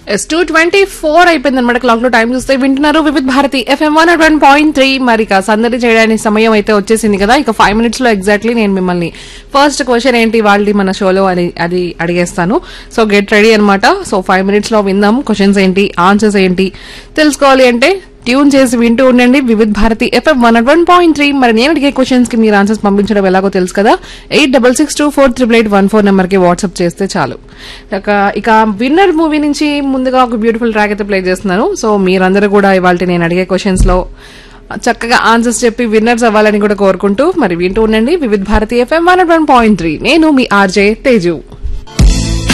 2:24 అయిపోయింది అనమాట. క్లాక్ లో టైం చూస్తే వింటున్నారు వివిధ్ భారతి FM 101.3. మరి ఇక సందడి చేయడానికి సమయం అయితే వచ్చేసింది కదా. ఇక 5 minutes లో ఎగ్జాక్ట్లీ నేను మిమ్మల్ని ఫస్ట్ క్వశ్చన్ ఏంటి వాళ్ళది మన షోలో అని అది అడిగేస్తాను. సో గెట్ రెడీ అనమాట. సో 5 minutes లో విందాం క్వశ్చన్స్ ఏంటి, ఆన్సర్స్ ఏంటి తెలుసుకోవాలి అంటే ట్యూన్ చేసి వింటూ ఉండండి వివిధ్ భారతి FM 101.3. మరి నేను అడిగే క్వశ్చన్స్ కి మీరు ఆన్సర్స్ పంపించడం ఎలాగో తెలుసు కదా. 8662488814 నెంబర్ కి వాట్సాప్ చేస్తే చాలు. ఇక విన్నర్ మూవీ నుంచి ముందుగా ఒక బ్యూటిఫుల్ ట్రాక్ అయితే ప్లే చేస్తున్నాను. సో మీరందరూ కూడా ఇవాళ నేను అడిగే క్వశ్చన్స్ లో చక్కగా ఆన్సర్స్ చెప్పి విన్నర్స్ అవ్వాలని కూడా కోరుకుంటూ మరి వింటూ ఉండండి వివిధ్ భారతి FM 101.3. నేను మీ ఆర్జే తేజు.